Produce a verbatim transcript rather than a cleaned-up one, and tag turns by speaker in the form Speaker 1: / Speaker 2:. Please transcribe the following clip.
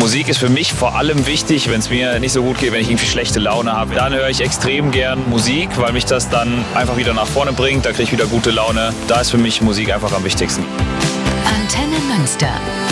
Speaker 1: Musik ist für mich vor allem wichtig, wenn es mir nicht so gut geht, wenn ich irgendwie schlechte Laune habe. Dann höre ich extrem gern Musik, weil mich das dann einfach wieder nach vorne bringt. Da kriege ich wieder gute Laune. Da ist für mich Musik einfach am wichtigsten.
Speaker 2: Antenne Münster.